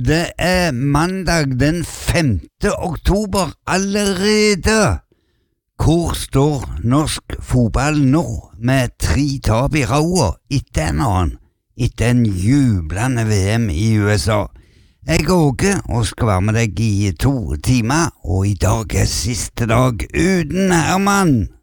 det mandag den 5. oktober allerede. Hvor står norsk fotball nå med 3 tap i råa etter en annen, etter en jublende VM i USA? Jeg er Åge og skal være med deg i 2 timer, og i dag er siste dag uten Herman.